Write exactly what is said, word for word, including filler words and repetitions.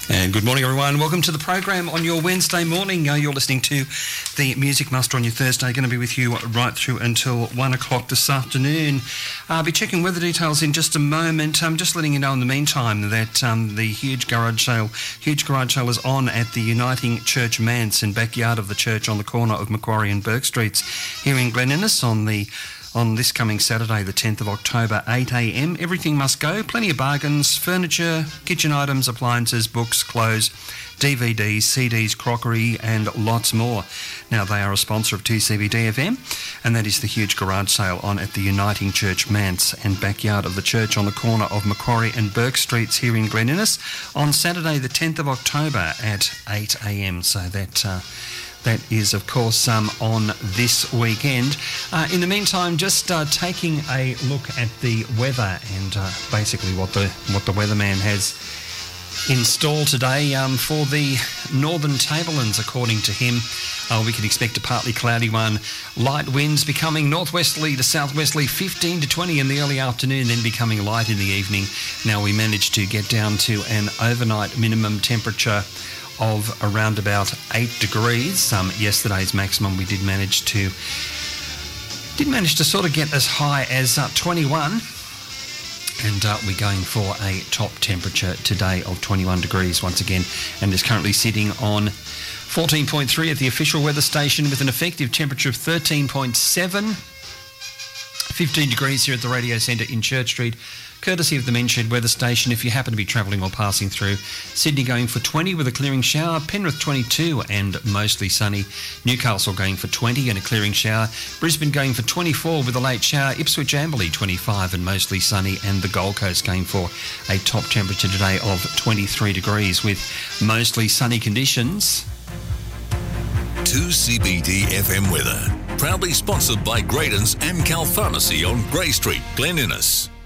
And good morning, everyone. Welcome to the program on your Wednesday morning. Uh, you're listening to the Music Master on your Thursday. Going to be with you right through until one o'clock this afternoon. I'll be checking weather details in just a moment. I'm just letting you know in the meantime that um, the huge garage sale, huge garage sale is on at the Uniting Church Manse in backyard of the church on the corner of Macquarie and Burke Streets here in Glen Innes on the on this coming Saturday, the tenth of October, eight a m. Everything must go. Plenty of bargains, furniture, kitchen items, appliances, books, clothes, D V Ds, C Ds, crockery, and lots more. Now, they are a sponsor of two C B D F M, and that is the huge garage sale on at the Uniting Church Manse and backyard of the church on the corner of Macquarie and Burke Streets here in Glen Innes on Saturday, the tenth of October at eight a m. So that... Uh, That is, of course, um, on this weekend. Uh, in the meantime, just uh, taking a look at the weather and uh, basically what the what the weatherman has in store today um, for the northern tablelands, according to him. Uh, we can expect a partly cloudy one. Light winds becoming northwesterly to southwesterly, fifteen to twenty in the early afternoon, then becoming light in the evening. Now, we managed to get down to an overnight minimum temperature of around about eight degrees. Um, yesterday's maximum we did manage to did manage to sort of get as high as uh, twenty-one, and uh, we're going for a top temperature today of twenty-one degrees once again, and is currently sitting on fourteen point three at the official weather station with an effective temperature of thirteen point seven. fifteen degrees here at the radio centre in Church Street, courtesy of the Menshed weather station. If you happen to be travelling or passing through, Sydney going for twenty with a clearing shower, Penrith twenty-two and mostly sunny, Newcastle going for twenty and a clearing shower, Brisbane going for twenty-four with a late shower, Ipswich Amberley twenty-five and mostly sunny, and the Gold Coast going for a top temperature today of twenty-three degrees with mostly sunny conditions. two C B D F M weather, proudly sponsored by Graydon's and Cal Pharmacy on Grey Street, Glen Innes.